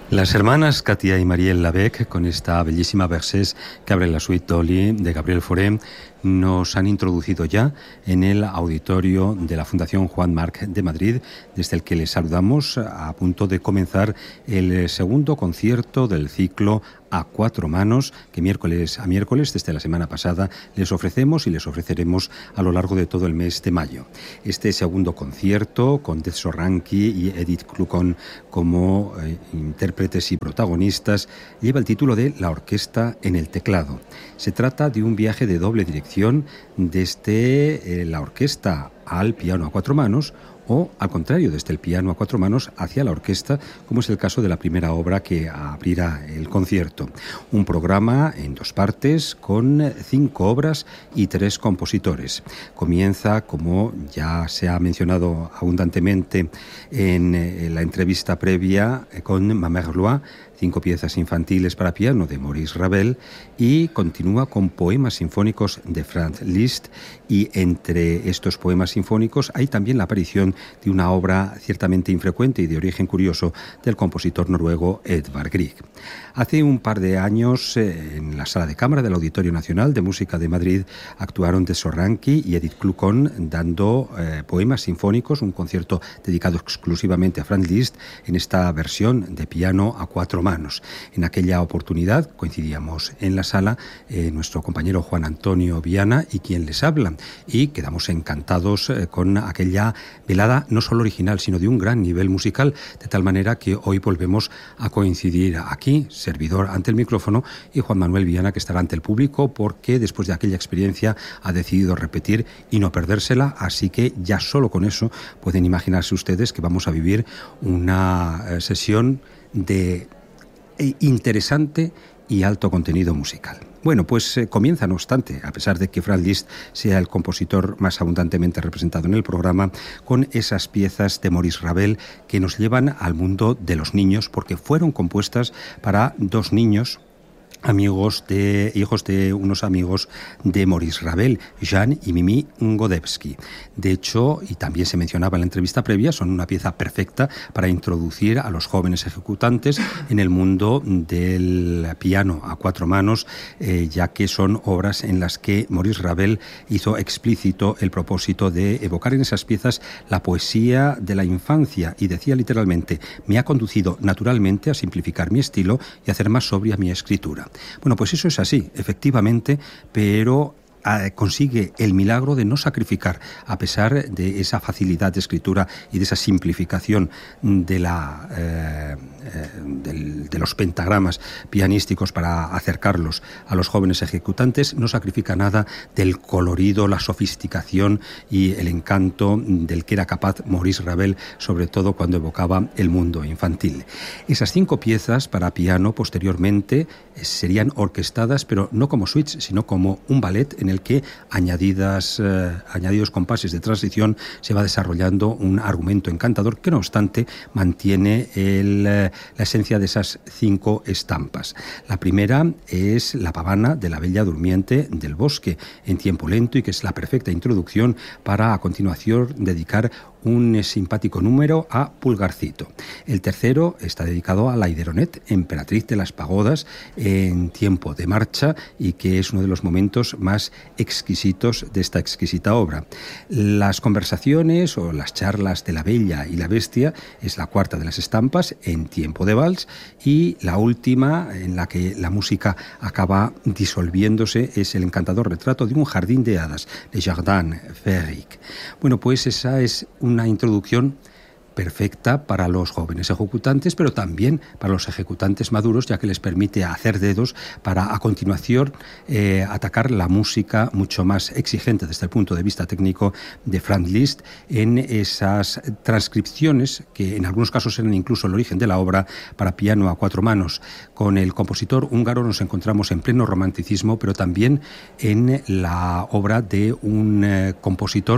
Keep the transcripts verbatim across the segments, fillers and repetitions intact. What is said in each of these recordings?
Las hermanas Katia y Marielle Labec, con esta bellísima versés que abre la suite Dolly de Gabriel Fauré, nos han introducido ya en el auditorio de la Fundación Juan March de Madrid, desde el que les saludamos a punto de comenzar el segundo concierto del ciclo A Cuatro Manos, que miércoles a miércoles, desde la semana pasada, les ofrecemos y les ofreceremos a lo largo de todo el mes de mayo. Este segundo concierto, con Dez Sorranqui y Edith Clucón como eh, intérpretes y protagonistas, lleva el título de La Orquesta en el Teclado. Se trata de un viaje de doble dirección desde eh, la orquesta al piano a cuatro manos, o, al contrario, desde el piano a cuatro manos hacia la orquesta, como es el caso de la primera obra que abrirá el concierto. Un programa en dos partes, con cinco obras y tres compositores. Comienza, como ya se ha mencionado abundantemente en la entrevista previa, con Ma Mère Gloire, cinco piezas infantiles para piano de Maurice Ravel, y continúa con poemas sinfónicos de Franz Liszt, y entre estos poemas sinfónicos hay también la aparición de una obra ciertamente infrecuente y de origen curioso del compositor noruego Edvard Grieg. Hace un par de años, eh, en la Sala de Cámara del Auditorio Nacional de Música de Madrid, actuaron Dez Sorranqui y Edith Clucón dando eh, poemas sinfónicos, un concierto dedicado exclusivamente a Franz Liszt, en esta versión de piano a cuatro manos. En aquella oportunidad coincidíamos en la sala eh, nuestro compañero Juan Antonio Viana y quien les habla, y quedamos encantados eh, con aquella velada no solo original, sino de un gran nivel musical, de tal manera que hoy volvemos a coincidir aquí, servidor ante el micrófono y Juan Manuel Viana, que estará ante el público, porque después de aquella experiencia ha decidido repetir y no perdérsela, así que ya solo con eso pueden imaginarse ustedes que vamos a vivir una eh, sesión de eh, interesante y alto contenido musical. Bueno, pues eh, comienza, no obstante, a pesar de que Franz Liszt sea el compositor más abundantemente representado en el programa, con esas piezas de Maurice Ravel que nos llevan al mundo de los niños, porque fueron compuestas para dos niños, amigos de hijos de unos amigos de Maurice Ravel, Jan y Mimi Godewski. De hecho, y también se mencionaba en la entrevista previa, son una pieza perfecta para introducir a los jóvenes ejecutantes en el mundo del piano a cuatro manos, eh, ya que son obras en las que Maurice Ravel hizo explícito el propósito de evocar en esas piezas la poesía de la infancia, y decía literalmente: me ha conducido naturalmente a simplificar mi estilo y hacer más sobria mi escritura. Bueno, pues eso es así, efectivamente, pero eh, consigue el milagro de no sacrificar, a pesar de esa facilidad de escritura y de esa simplificación de, la, eh, eh, del, de los pentagramas pianísticos para acercarlos a los jóvenes ejecutantes, no sacrifica nada del colorido, la sofisticación y el encanto del que era capaz Maurice Ravel, sobre todo cuando evocaba el mundo infantil. Esas cinco piezas para piano posteriormente serían orquestadas, pero no como suites, sino como un ballet en el que, añadidas, eh, añadidos compases de transición, se va desarrollando un argumento encantador que, no obstante, mantiene el, eh, la esencia de esas cinco estampas. La primera es la pavana de la Bella Durmiente del Bosque, en tiempo lento, y que es la perfecta introducción para, a continuación, dedicar un simpático número a Pulgarcito. El tercero está dedicado a la Idironet, emperatriz de las pagodas, en tiempo de marcha, y que es uno de los momentos más exquisitos de esta exquisita obra. Las conversaciones o las charlas de la Bella y la Bestia es la cuarta de las estampas, en tiempo de vals, y la última, en la que la música acaba disolviéndose, es el encantador retrato de un jardín de hadas, Le Jardin Féerique. Bueno, pues esa es una introducción perfecta para los jóvenes ejecutantes, pero también para los ejecutantes maduros, ya que les permite hacer dedos para, a continuación, eh, atacar la música mucho más exigente desde el punto de vista técnico de Franz Liszt en esas transcripciones que en algunos casos eran incluso el origen de la obra para piano a cuatro manos. Con el compositor húngaro nos encontramos en pleno romanticismo, pero también en la obra de un eh, compositor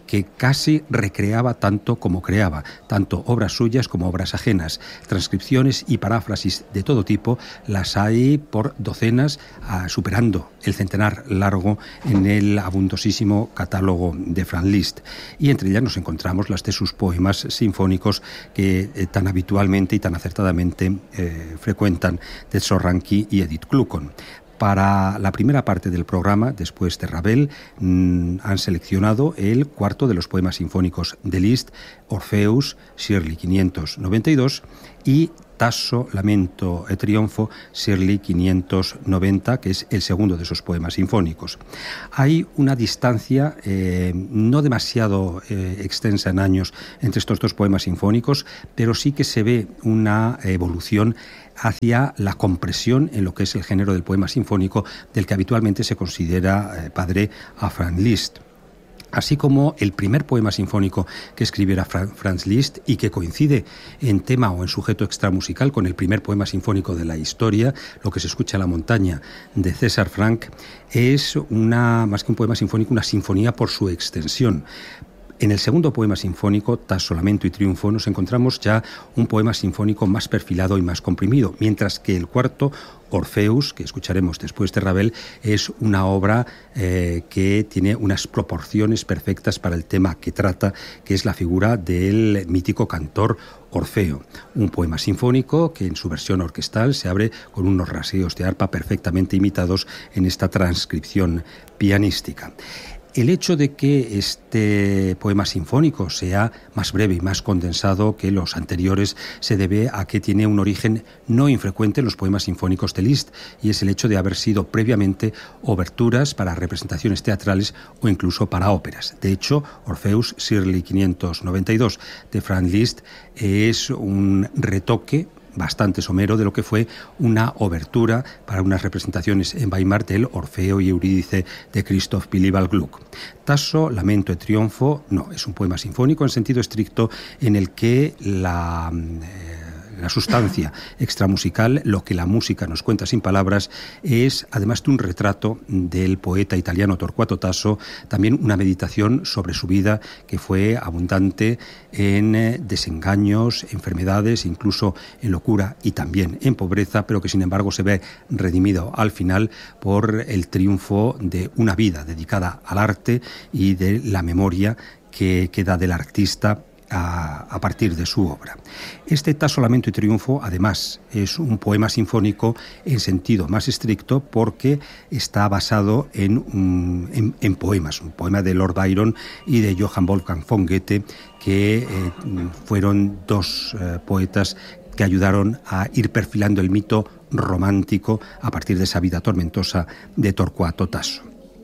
que casi recreaba tanto como creaba, tanto obras suyas como obras ajenas. Transcripciones y paráfrasis de todo tipo las hay por docenas, uh, superando el centenar largo en el abundosísimo catálogo de Franz Liszt. Y entre ellas nos encontramos las de sus poemas sinfónicos que eh, tan habitualmente y tan acertadamente eh, frecuentan Tzornranky y Edith Kluckhohn. Para la primera parte del programa, después de Ravel, mmm, han seleccionado el cuarto de los poemas sinfónicos de Liszt, Orpheus, Shirley quinientos noventa y dos, y Tasso, Lamento e Triunfo, Shirley quinientos noventa, que es el segundo de esos poemas sinfónicos. Hay una distancia eh, no demasiado eh, extensa en años entre estos dos poemas sinfónicos, pero sí que se ve una evolución hacia la compresión en lo que es el género del poema sinfónico, del que habitualmente se considera eh, padre a Franz Liszt. Así como el primer poema sinfónico que escribiera Franz Liszt y que coincide en tema o en sujeto extramusical con el primer poema sinfónico de la historia, Lo que se escucha en la montaña, de César Franck, es una, más que un poema sinfónico, una sinfonía por su extensión. En el segundo poema sinfónico, Tasso, Lamento y Triunfo, nos encontramos ya un poema sinfónico más perfilado y más comprimido, mientras que el cuarto, Orpheus, que escucharemos después de Ravel, es una obra eh, que tiene unas proporciones perfectas para el tema que trata, que es la figura del mítico cantor Orfeo, un poema sinfónico que en su versión orquestal se abre con unos raseos de arpa perfectamente imitados en esta transcripción pianística. El hecho de que este poema sinfónico sea más breve y más condensado que los anteriores se debe a que tiene un origen no infrecuente en los poemas sinfónicos de Liszt, y es el hecho de haber sido previamente oberturas para representaciones teatrales o incluso para óperas. De hecho, Orpheus, Shirley quinientos noventa y dos de Franz Liszt es un retoque bastante somero de lo que fue una obertura para unas representaciones en Weimar del Orfeo y Eurídice de Christoph Willibald Gluck. Tasso, Lamento e Triunfo, no, es un poema sinfónico en sentido estricto en el que la... Eh, La sustancia extramusical, lo que la música nos cuenta sin palabras, es, además de un retrato del poeta italiano Torquato Tasso, también una meditación sobre su vida que fue abundante en desengaños, enfermedades, incluso en locura y también en pobreza, pero que sin embargo se ve redimido al final por el triunfo de una vida dedicada al arte y de la memoria que queda del artista A, a partir de su obra. Este Tasso, Lamento y Triunfo, además, es un poema sinfónico en sentido más estricto porque está basado en, un, en, en poemas, un poema de Lord Byron y de Johann Wolfgang von Goethe, que eh, fueron dos eh, poetas que ayudaron a ir perfilando el mito romántico a partir de esa vida tormentosa de Torquato Tasso.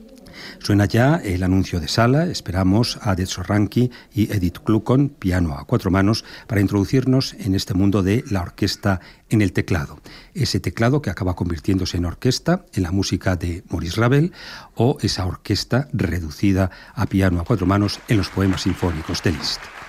Suena ya el anuncio de sala, esperamos a Tzornranky y Edith Kluckhohn, piano a cuatro manos, para introducirnos en este mundo de la orquesta en el teclado. Ese teclado que acaba convirtiéndose en orquesta en la música de Maurice Ravel, o esa orquesta reducida a piano a cuatro manos en los poemas sinfónicos de Liszt.